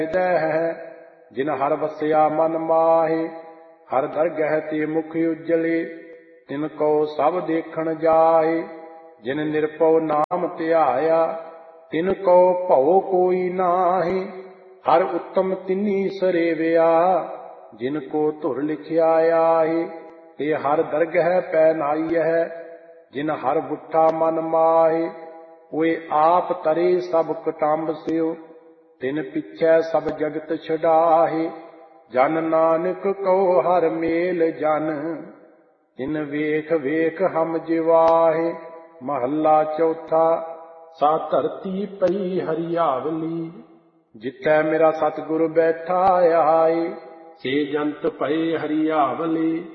ਹੈ। ਜਿਨ ਹਰ ਵਸਿਆ ਮਨ ਮਾਹੇ, ਹਰ ਦਰਗਹਿ ਤੇ ਮੁਖ ਉਜਲੇ। ਤਿਨ ਕੋ ਸਭ ਦੇਖਣ ਜਾਹੇ, ਜਿਨ ਨਿਰਭਉ ਨਾਮ ਧਿਆਇਆ। ਤਿਨ ਕੋ ਭਉ ਕੋਈ ਨਾਹੀ, ਹਰ ਉੱਤਮ ਤਿਨੀ ਸਰੇਵਿਆ। ਜਿਨ ਕੋ ਧੁਰ ਲਿਖਿਆ ਆਹੇ, ਤੇ ਹਰ ਦਰਗਹਿ ਪੈ ਨਾਈਐ। ਜਿਨ ਹਰ ਬੁੱਠਾ ਮਨ ਮਾਹੇ, ਕੋਇ ਆਪ ਤਰੇ ਸਭ ਕੁਟੰਬ ਸਿਉ। ਤਿਨ ਪਿਛੈ ਸਭ ਜਗਤ ਛਡਾਹੇ, ਜਨ ਨਾਨਕ ਕਉ ਹਰ ਮੇਲ ਜਨ। ਤਿਨ ਵੇਖ ਵੇਖ ਹਮ ਜਿਵਾਹੇ। ਮਹੱਲਾ ਚੌਥਾ। ਸਾ ਧਰਤੀ ਪਈ ਹਰਿਆਵਲੀ, ਜਿਥੈ ਮੇਰਾ ਸਤਿਗੁਰ ਬੈਠਾ ਆਏ। ਸੇ ਜੰਤ ਭਏ ਹਰਿਆਵਲੇ,